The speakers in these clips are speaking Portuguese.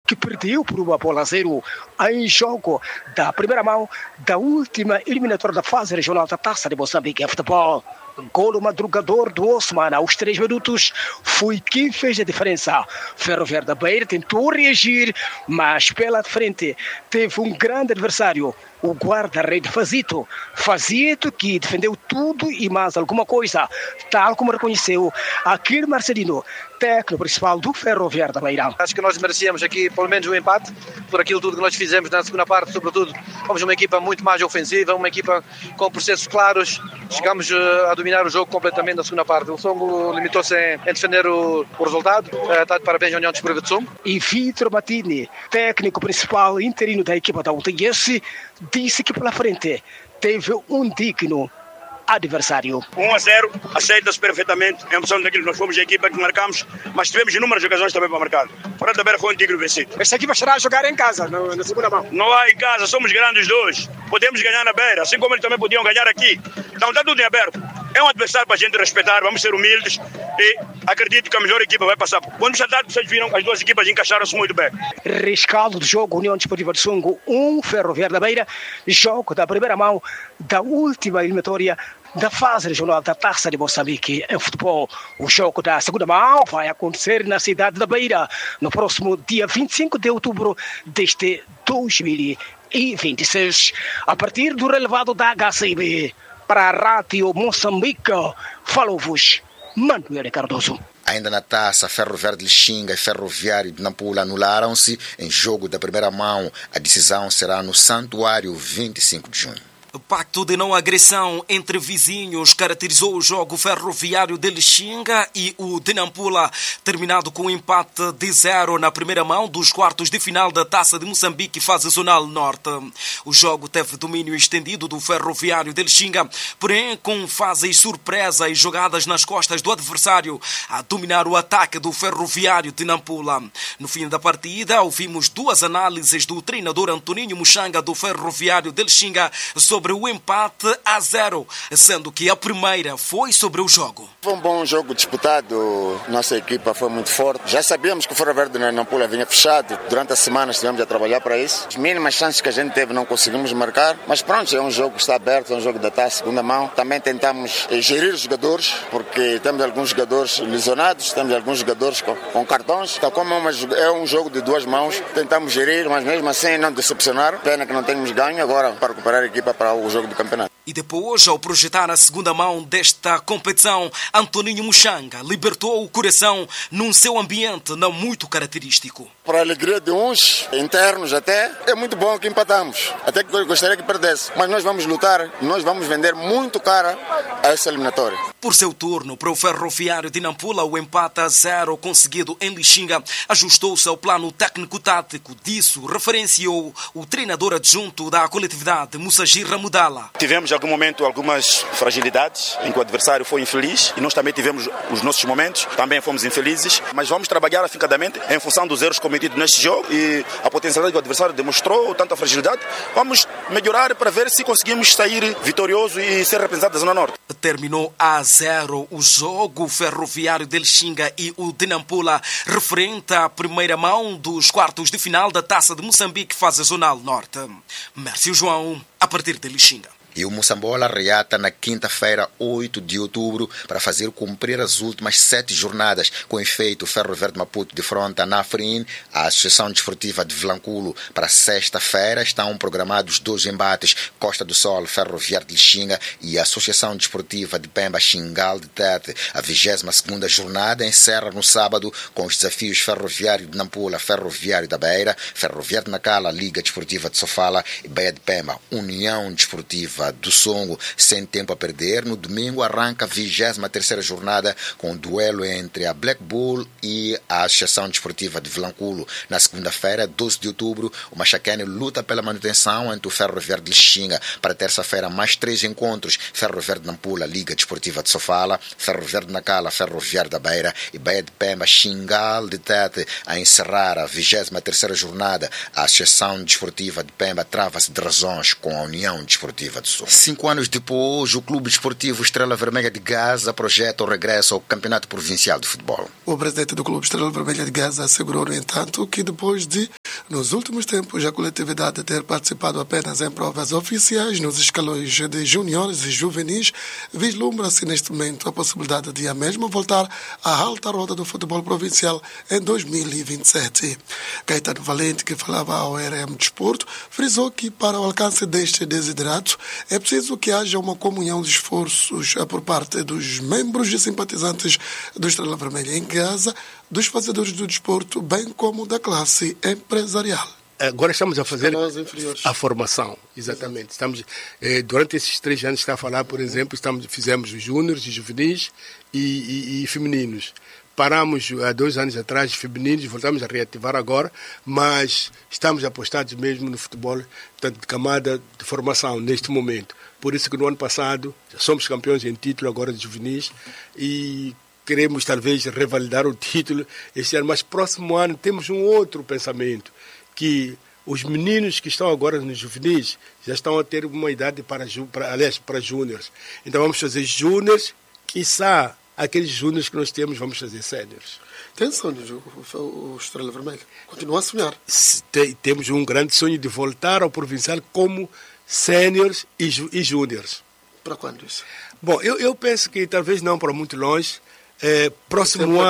que perdeu por 1-0 em jogo da primeira mão da última eliminatória da fase regional da Taça de Moçambique em futebol. Golo madrugador do Osman aos 3 minutos foi quem fez a diferença. Ferroviário da Beira tentou reagir, mas pela frente teve um grande adversário, o guarda-rede Fazito. Fazito que defendeu tudo e mais alguma coisa, tal como reconheceu Aquino Marcelino, técnico principal do Ferroviário da Beira. Acho que nós merecíamos aqui pelo menos um empate, por aquilo tudo que nós fizemos na segunda parte, sobretudo. Fomos uma equipa muito mais ofensiva, uma equipa com processos claros. Chegamos a dominar o jogo completamente na segunda parte. O Songo limitou-se em defender o resultado. Está de parabéns à União Desportiva de Songo. E Vitor Matini, técnico principal interino da equipa da UTS, disse que pela frente teve um digno adversário. 1-0, aceita-se perfeitamente, em função daquilo que nós fomos a equipa que marcamos, mas tivemos inúmeras ocasiões também para marcar. Fora da Beira foi um digno vencido. Esta equipa estará a jogar em casa, na segunda mão. Não há em casa, somos grandes dois. Podemos ganhar na Beira, assim como eles também podiam ganhar aqui. Então está tudo em aberto. É um adversário para a gente respeitar, vamos ser humildes e acredito que a melhor equipa vai passar. Quando vocês viram, as duas equipas encaixaram-se muito bem. Rescaldo do jogo, União Desportiva de Songo 1, Ferroviário da Beira, jogo da primeira mão da última eliminatória da fase regional da Taça de Moçambique em futebol. O jogo da segunda mão vai acontecer na cidade da Beira no próximo dia 25 de outubro deste 2026. A partir do relevado da HCB, para a Rádio Moçambique, falou-vos Manuel Cardoso. Ainda na taça, Ferroviário de Lixinga e Ferroviário de Nampula anularam-se em jogo da primeira mão. A decisão será no Santuário 25 de junho. O pacto de não agressão entre vizinhos caracterizou o jogo Ferroviário de Lixinga e o de Nampula, terminado com um empate de 0 na primeira mão dos quartos de final da Taça de Moçambique, fase zonal norte. O jogo teve domínio estendido do Ferroviário de Lixinga, porém com fases surpresa e jogadas nas costas do adversário a dominar o ataque do Ferroviário de Nampula. No fim da partida, ouvimos duas análises do treinador Antoninho Muxanga do Ferroviário de Lixinga sobre o empate a 0, sendo que a primeira foi sobre o jogo. Foi um bom jogo disputado, nossa equipa foi muito forte. Já sabíamos que o Ferroviário de Nampula vinha fechado, durante a semana estivemos a trabalhar para isso. As mínimas chances que a gente teve não conseguimos marcar, mas pronto, é um jogo que está aberto, é um jogo da taça, segunda mão. Também tentamos gerir os jogadores, porque temos alguns jogadores lesionados, temos alguns jogadores com cartões. Então, como é um jogo de duas mãos, tentamos gerir, mas mesmo assim não decepcionar. Pena que não temos ganho agora para recuperar a equipa para o jogo do campeonato. E depois, ao projetar a segunda mão desta competição, Antoninho Muxanga libertou o coração num seu ambiente não muito característico. Para a alegria de uns, internos até, é muito bom que empatamos. Até que eu gostaria que perdesse. Mas nós vamos lutar, nós vamos vender muito cara a essa eliminatória. Por seu turno, para o Ferroviário de Nampula, o empate a 0 conseguido em Lixinga ajustou-se ao plano técnico-tático. Disso referenciou o treinador adjunto da coletividade, Musagir Ramudala. Tivemos em algum momento algumas fragilidades em que o adversário foi infeliz e nós também tivemos os nossos momentos, também fomos infelizes, mas vamos trabalhar afincadamente em função dos erros cometidos neste jogo e a potencialidade que o adversário demonstrou, tanta fragilidade. Vamos melhorar para ver se conseguimos sair vitorioso e ser representado da Zona Norte. Terminou a 0 o jogo Ferroviário de Lixinga e o de Nampula, referente à primeira mão dos quartos de final da Taça de Moçambique, fase zonal norte. Mércio João, a partir de Lixinga. E o Moçambola reata na quinta-feira, 8 de outubro, para fazer cumprir as últimas 7 jornadas. Com efeito, o Ferroviário de Maputo defronta a Nafrin, a Associação Desportiva de Vilanculo. Para sexta-feira estão programados 2 embates: Costa do Sol, Ferroviário de Lixinga e a Associação Desportiva de Pemba, Xingal de Tete. A 22ª jornada encerra no sábado com os desafios Ferroviário de Nampula, Ferroviário da Beira, Ferroviário de Nacala, Liga Desportiva de Sofala e Baía de Pemba, União Desportiva do Songo. Sem tempo a perder, no domingo arranca a 23ª jornada com o duelo entre a Black Bull e a Associação Desportiva de Vilanculo. Na segunda-feira, 12 de outubro, o Machacane luta pela manutenção entre o Ferroviário de Lixinga. Para terça-feira, mais 3 encontros: Ferroviário de Nampula, Liga Desportiva de Sofala, Ferroviário de Nacala, Ferroviário da Beira e Baía de Pemba, Xingal de Tete. A encerrar a 23ª jornada, a Associação Desportiva de Pemba trava-se de razões com a União Desportiva de Sul. 5 anos depois, o Clube Desportivo Estrela Vermelha de Gaza projeta o regresso ao Campeonato Provincial de Futebol. O presidente do Clube Estrela Vermelha de Gaza assegurou, no entanto, que depois de Nos últimos tempos, a coletividade ter participado apenas em provas oficiais nos escalões de juniores e juvenis, vislumbra-se neste momento a possibilidade de a mesma voltar à alta roda do futebol provincial em 2027. Caetano Valente, que falava ao RM Desporto, frisou que para o alcance deste desiderato é preciso que haja uma comunhão de esforços por parte dos membros e simpatizantes do Estrela Vermelha em Gaza, dos fazedores do desporto, bem como da classe empresarial. Agora estamos a fazer a formação, exatamente. Estamos, durante esses 3 anos que está a falar, por exemplo, fizemos os júniores e juvenis e femininos. Paramos há 2 anos atrás femininos, voltamos a reativar agora, mas estamos apostados mesmo no futebol, portanto, de camada de formação neste momento. Por isso que no ano passado somos campeões em título agora de juvenis e queremos talvez revalidar o título este ano, mas próximo ano temos um outro pensamento, que os meninos que estão agora nos juvenis já estão a ter uma idade para júniores. Então vamos fazer júniores, quiçá aqueles júniores que nós temos, vamos fazer séniores. Tem sonho o Estrela Vermelha? Continua a sonhar? Temos um grande sonho de voltar ao provincial como séniores e júniores. Para quando isso? Bom, eu penso que talvez não para muito longe. Próximo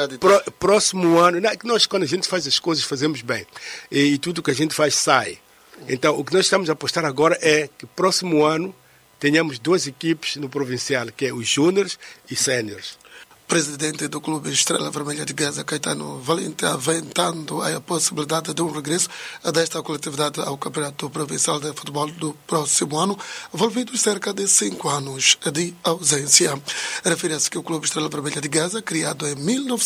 ano, nós quando a gente faz as coisas fazemos bem e tudo que a gente faz sai. Então o que nós estamos a apostar agora é que próximo ano tenhamos 2 equipes no provincial, que é os júniores e séniores. Presidente do Clube Estrela Vermelha de Gaza, Caetano Valente, aventando a possibilidade de um regresso desta coletividade ao Campeonato Provincial de Futebol do próximo ano, envolvidos cerca de 5 anos de ausência. Refere-se que o Clube Estrela Vermelha de Gaza, criado em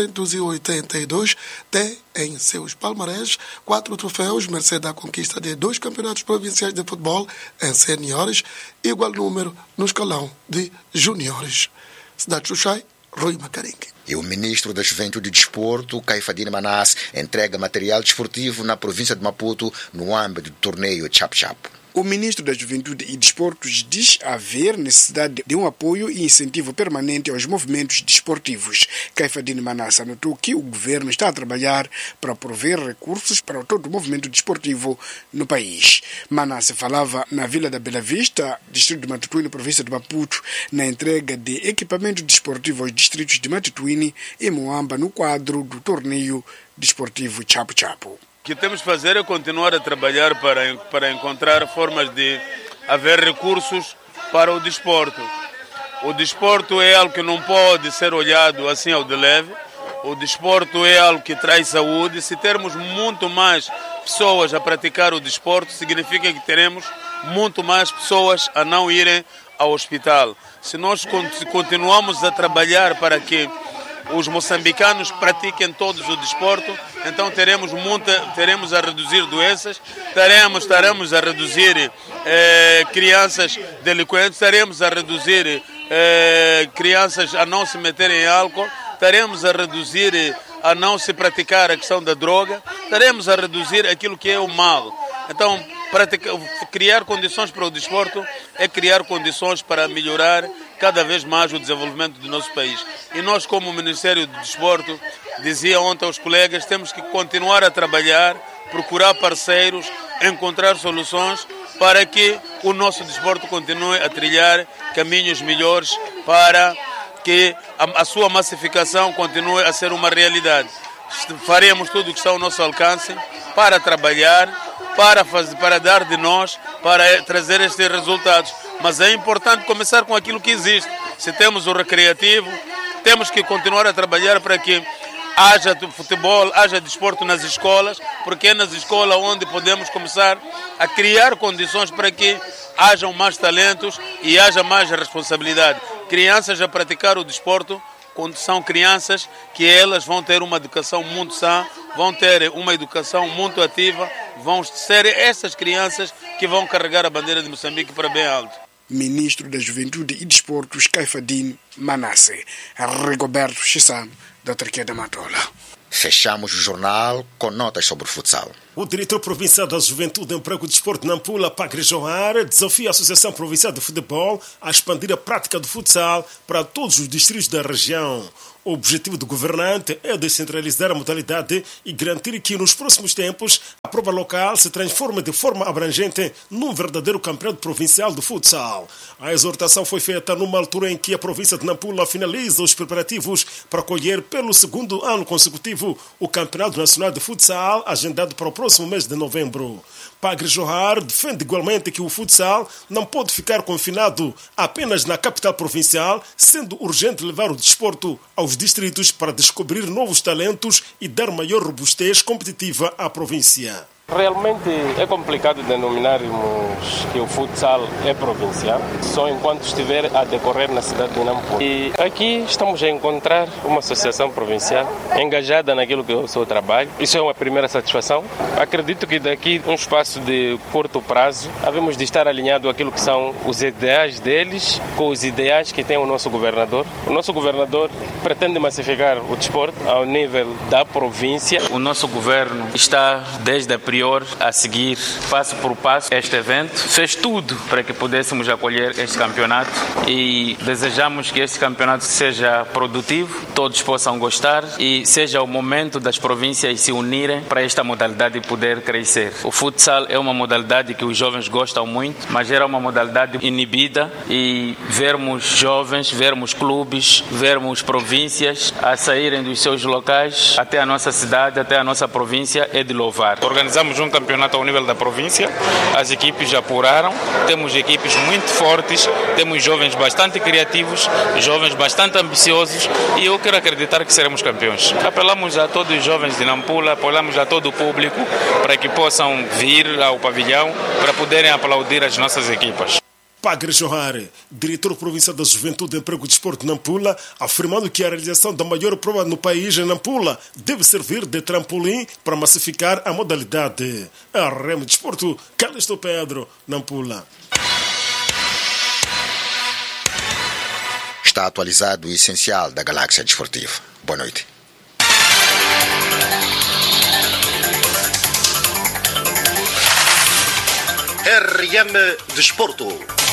1982, tem em seus palmarés 4 troféus, mercê à conquista de 2 campeonatos provinciais de futebol em seniores, igual número no escalão de juniores. Cidade Xuxai, Rui Macarengue. E o ministro da Juventude e Desporto, Caifadine Manasse, entrega material desportivo na província de Maputo no âmbito do torneio Chap-Chap. O ministro da Juventude e Desportos diz haver necessidade de um apoio e incentivo permanente aos movimentos desportivos. Caifadine Manasse anotou que o governo está a trabalhar para prover recursos para todo o movimento desportivo no país. Manasse falava na Vila da Bela Vista, distrito de Matutuine, província de Maputo, na entrega de equipamento desportivo aos distritos de Matutuine e Moamba no quadro do torneio desportivo Chapo-Chapo. O que temos de fazer é continuar a trabalhar para encontrar formas de haver recursos para o desporto. O desporto é algo que não pode ser olhado assim ao de leve. O desporto é algo que traz saúde. Se termos muito mais pessoas a praticar o desporto, significa que teremos muito mais pessoas a não irem ao hospital. Se nós continuamos a trabalhar para que os moçambicanos pratiquem todos o desporto, então teremos a reduzir doenças, estaremos a reduzir crianças delinquentes, estaremos a reduzir crianças a não se meterem em álcool, estaremos a reduzir a não se praticar a questão da droga, estaremos a reduzir aquilo que é o mal. Então, criar condições para o desporto é criar condições para melhorar cada vez mais o desenvolvimento do nosso país. E nós, como Ministério do Desporto, dizia ontem aos colegas, temos que continuar a trabalhar, procurar parceiros, encontrar soluções para que o nosso desporto continue a trilhar caminhos melhores para que a sua massificação continue a ser uma realidade. Faremos tudo o que está ao nosso alcance para trabalhar, para dar de nós, para trazer estes resultados. Mas é importante começar com aquilo que existe. Se temos o recreativo, temos que continuar a trabalhar para que haja futebol, haja desporto nas escolas, porque é nas escolas onde podemos começar a criar condições para que hajam mais talentos e haja mais responsabilidade. Crianças a praticar o desporto, quando são crianças que elas vão ter uma educação muito sã, vão ter uma educação muito ativa, vão ser essas crianças que vão carregar a bandeira de Moçambique para bem alto. Ministro da Juventude e Desportos, Caifadine Manasse. Rigoberto Chissano, da Autarquia da Matola. Fechamos o jornal com notas sobre o futsal. O diretor provincial da Juventude, Emprego e Desporto Nampula, Pacre Joar, desafia a Associação Provincial de Futebol a expandir a prática do futsal para todos os distritos da região. O objetivo do governante é descentralizar a modalidade e garantir que nos próximos tempos a prova local se transforme de forma abrangente num verdadeiro campeonato provincial de futsal. A exortação foi feita numa altura em que a província de Nampula finaliza os preparativos para acolher pelo segundo ano consecutivo o Campeonato Nacional de Futsal, agendado para o próximo mês de novembro. Pagre Johar defende igualmente que o futsal não pode ficar confinado apenas na capital provincial, sendo urgente levar o desporto aos distritos para descobrir novos talentos e dar maior robustez competitiva à província. Realmente é complicado denominarmos que o futsal é provincial, só enquanto estiver a decorrer na cidade de Nampula. E aqui estamos a encontrar uma associação provincial engajada naquilo que é o seu trabalho. Isso é uma primeira satisfação. Acredito que daqui a um espaço de curto prazo, havemos de estar alinhado àquilo que são os ideais deles com os ideais que tem o nosso governador. O nosso governador pretende massificar o desporto ao nível da província. O nosso governo está desde a a seguir, passo por passo, este evento. Fez tudo para que pudéssemos acolher este campeonato e desejamos que este campeonato seja produtivo, todos possam gostar e seja o momento das províncias se unirem para esta modalidade poder crescer. O futsal é uma modalidade que os jovens gostam muito, mas era uma modalidade inibida e vermos jovens, vermos clubes, vermos províncias a saírem dos seus locais até a nossa cidade, até a nossa província é de louvar. Organizamos um campeonato ao nível da província, as equipes já apuraram, temos equipes muito fortes, temos jovens bastante criativos, jovens bastante ambiciosos e eu quero acreditar que seremos campeões. Apelamos a todos os jovens de Nampula, apelamos a todo o público para que possam vir ao pavilhão para poderem aplaudir as nossas equipas. Pagre Johar, diretor provincial da Juventude, Emprego e Desporto de Nampula, afirmando que a realização da maior prova no país, em Nampula, deve servir de trampolim para massificar a modalidade. A Remo Desporto, Calixto Pedro, Nampula. Está atualizado o essencial da galáxia desportiva. Boa noite. RM Desporto.